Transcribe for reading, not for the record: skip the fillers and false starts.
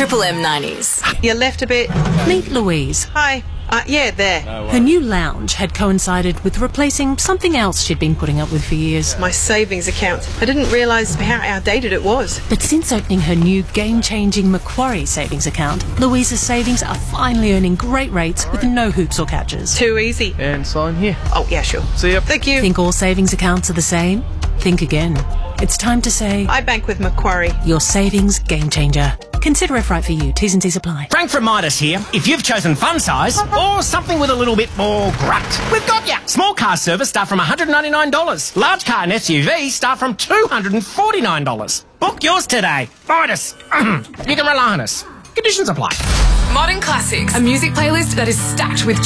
Triple M 90s. You left a bit. Meet Louise. Hi. Yeah, there. Her new lounge had coincided with replacing something else she'd been putting up with for years. My savings account. I didn't realise how outdated it was. But since opening her new game-changing Macquarie savings account, Louise's savings are finally earning great rates with no hoops or catches. Too easy. And sign here. Oh, yeah, sure. See ya. Thank you. Think all savings accounts are the same? Think again. It's time to say, I bank with Macquarie. your savings game changer. Consider if right for you. T's and C's apply. Frank from Midas here. If you've chosen fun size or something with a little bit more grunt, we've got ya. Small car service start from $199. Large car and SUV start from $249. Book yours today. Midas. You can rely on us. Conditions apply. Modern Classics, a music playlist that is stacked with